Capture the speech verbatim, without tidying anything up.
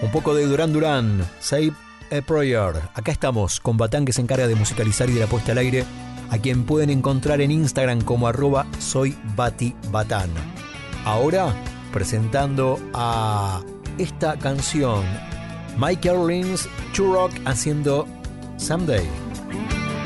Un poco de Duran Duran, Save a Prayer. Acá estamos con Batán, que se encarga de musicalizar y de la puesta al aire, a quien pueden encontrar en Instagram como arroba soy Bati Batán. Ahora presentando a esta canción, Michael Lins, Turok haciendo Someday.